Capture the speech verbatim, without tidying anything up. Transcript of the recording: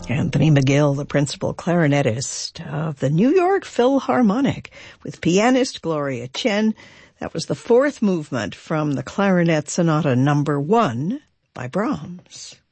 Anthony McGill, the principal clarinetist of the New York Philharmonic, with pianist Gloria Chen. That was the fourth movement from the Clarinet Sonata number one by Brahms.